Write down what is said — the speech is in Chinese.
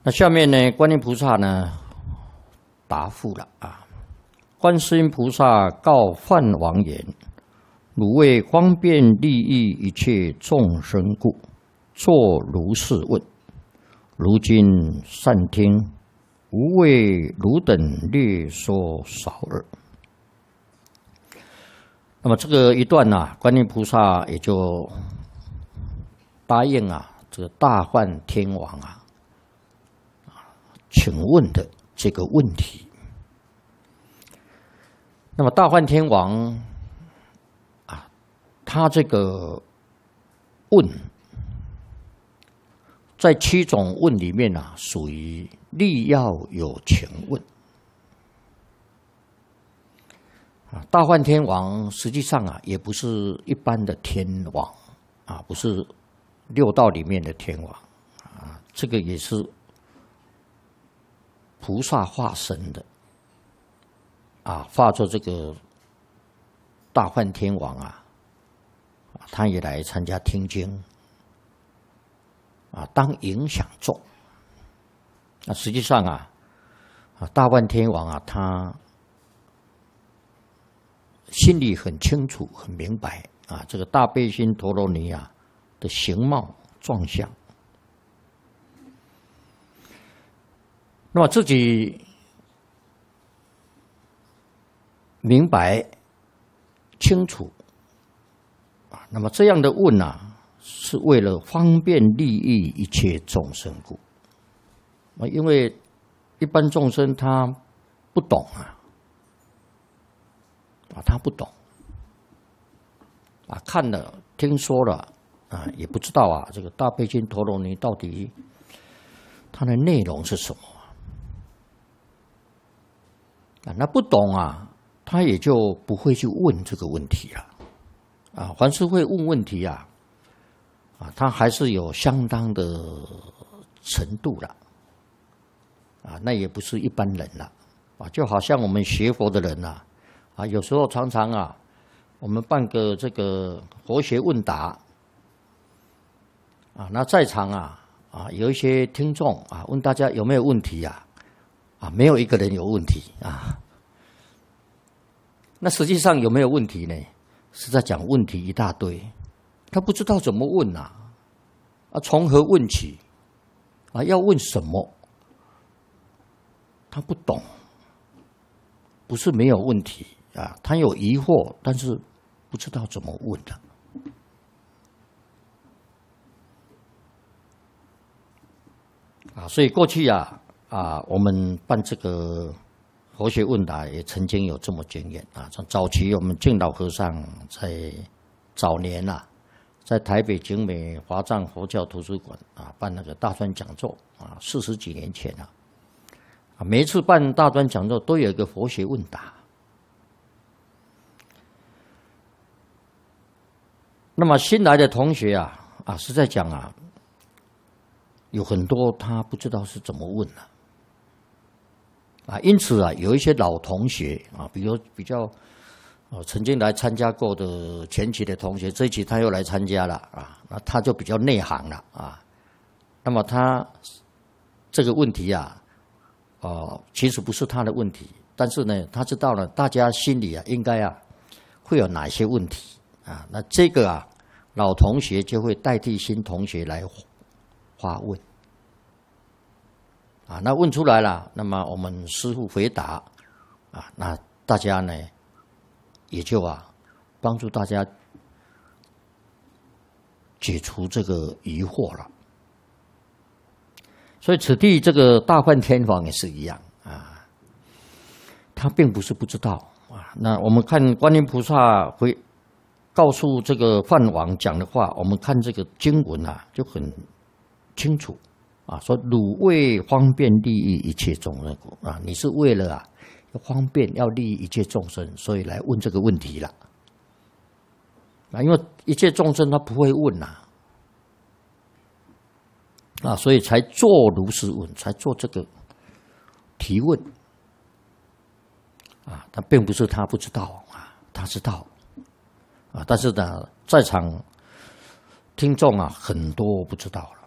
那下面呢，观音菩萨呢答复了啊。观世音菩萨告梵王言：汝为方便利益一切众生故，作如是问。如今善听，无为汝等略说少耳。那么这个一段啊，观音菩萨也就答应啊，这个大梵天王啊，请问的这个问题。那么大梵天王啊，他这个问，在7种问里面啊，属于力要有情问。大梵天王实际上啊，也不是一般的天王啊，不是6道里面的天王啊，这个也是菩萨化身的啊，化作这个大梵天王啊，他也来参加听经啊，当影响众。那实际上啊，大梵天王啊，他心里很清楚、很明白啊，这个大悲心陀罗尼啊的形貌状相。那么自己明白清楚啊，那么这样的问啊，是为了方便利益一切众生故。因为一般众生他不懂啊，他不懂啊，看了听说了啊，也不知道啊，这个大悲心陀罗尼到底它的内容是什么啊？那不懂啊，他也就不会去问这个问题了啊。凡是会问问题啊，他还是有相当的程度了啊，那也不是一般人了啊。就好像我们学佛的人啊，有时候常常啊，我们办个这个佛学问答啊，那在场啊有一些听众啊，问大家有没有问题啊？没有一个人有问题啊。那实际上有没有问题呢？是在讲问题一大堆，他不知道怎么问啊，从何问起啊？要问什么？他不懂，不是没有问题啊，他有疑惑，但是不知道怎么问的。所以过去我们办这个佛学问答也曾经有这么经验啊。早期我们净老和尚在早年在台北景美华藏佛教图书馆办那个大专讲座40几年前每一次办大专讲座都有一个佛学问答。那么新来的同学是在讲有很多他不知道是怎么问因此有一些老同学比如比较曾经来参加过的前期的同学，这一期他又来参加了那他就比较内行了那么他这个问题其实不是他的问题，但是呢，他知道了大家心里应该会有哪些问题那这个老同学就会代替新同学来发问那问出来了，那么我们师父回答那大家呢也就帮助大家解除这个疑惑了。所以此地这个大梵天王也是一样他并不是不知道那我们看观音菩萨会告诉这个梵王讲的话，我们看这个经文就很清楚说汝为方便利益一切众生故你是为了要方便要利益一切众生，所以来问这个问题了因为一切众生他不会问所以才做如是问，才做这个提问他并不是他不知道他知道但是呢，在场听众很多不知道了